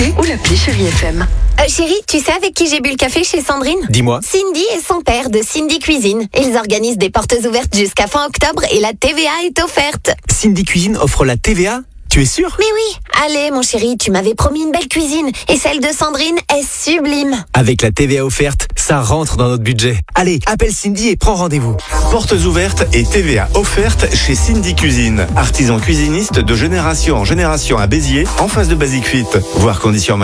Actu ou l'appli Chérie FM. Chérie, tu sais avec qui j'ai bu le café chez Sandrine? Dis-moi. Cindy et son père de Cindy Cuisine. Ils organisent des portes ouvertes jusqu'à fin octobre et la TVA est offerte. Cindy Cuisine offre la TVA? Tu es sûr? Mais oui. Allez, mon chéri, tu m'avais promis une belle cuisine. Et celle de Sandrine est sublime. Avec la TVA offerte, ça rentre dans notre budget. Allez, appelle Cindy et prends rendez-vous. Portes ouvertes et TVA offerte chez Cindy Cuisine. Artisan cuisiniste de génération en génération à Béziers, en face de Basic Fit. Voir conditions